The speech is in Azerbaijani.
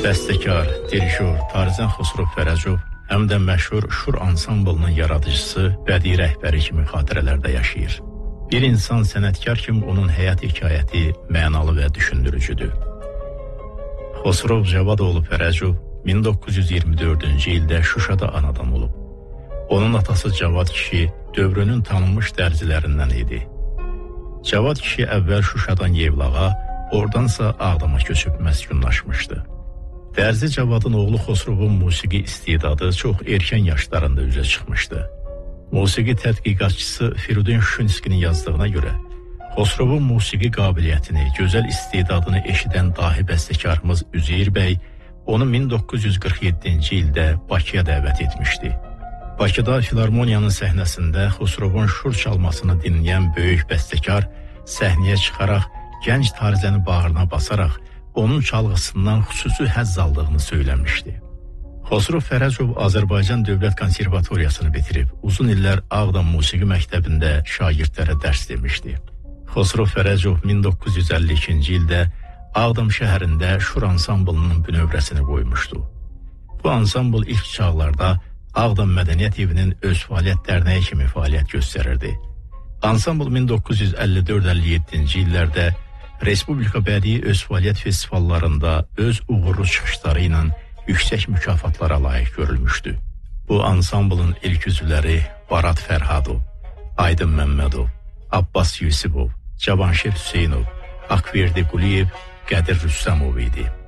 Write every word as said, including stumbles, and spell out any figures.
Bəstəkar, dirijor Tarzan Xosrov Fərəcov həm də məşhur Şur ansamblının yaradıcısı, bədii rəhbəri kimi xatirələrdə yaşayır. Bir insan sənətkar kimi onun həyat hekayəti mənalı və düşündürücüdür. Xosrov Cavadoğlu Fərəcov min doqquz yüz iyirmi dördüncü ildə Şuşada anadan olub. Onun atası Cavad kişi dövrünün tanınmış dərzilərindən idi. Cavad kişi əvvəl Şuşadan Yevlağa, oradansa Ağdama köçüb məskunlaşmışdı. Dərzi Cavadın oğlu Xosrovun musiqi istedadı çox erkən yaşlarında üzə çıxmışdı. Musiqi tədqiqatçısı Firudin Şuşinskinin yazdığına görə, Xosrovun musiqi qabiliyyətini, gözəl istedadını eşidən dahi bəstəkarımız Üzeyir bəy onu min doqquz yüz qırx yeddinci ildə Bakıya dəvət etmişdi. Bakıda Filarmoniyanın səhnəsində Xosrovun şur çalmasını dinləyən böyük bəstəkar səhnəyə çıxaraq gənc Tarzəni bağrına basaraq onun çalğısından xüsusi həzz aldığını söyləmişdi. Xosrov Fərəcov Azərbaycan Dövlət Konservatoriyasını bitirib, uzun illər Ağdam Musiqi Məktəbində şagirdlərə dərs demişdi. Xosrov Fərəcov min doqquz yüz əlli ikinci ildə Ağdam şəhərində Şur ansamblının bünövrəsini qoymuşdu. Bu ansambl ilk çağlarda Ağdam Mədəniyyət Evinin öz fəaliyyət dərnəyi kimi fəaliyyət göstərirdi. Ansambl min doqquz yüz əlli dörd əlli yeddinci illərdə Respublika bədii öz fəaliyyət festivallarında öz uğurlu çıxışları ilə yüksək mükafatlara layiq görülmüşdü. Bu ansamblın ilk üzvləri Barat Fərhadov, Aydın Məmmədov, Abbas Yusifov, Cavanşir Hüseynov, Akverdi Quliyev, Qədir Rüstəmov idi.